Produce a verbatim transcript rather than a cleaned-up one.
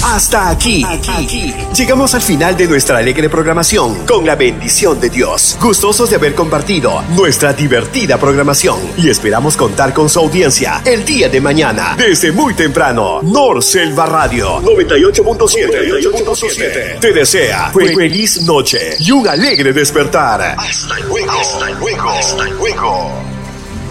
Hasta aquí. aquí. Llegamos al final de nuestra alegre programación con la bendición de Dios. Gustosos de haber compartido nuestra divertida programación y esperamos contar con su audiencia el día de mañana desde muy temprano. Norselva Radio noventa y ocho punto siete te desea feliz noche y un alegre despertar. Hasta luego. Hasta luego. Hasta luego.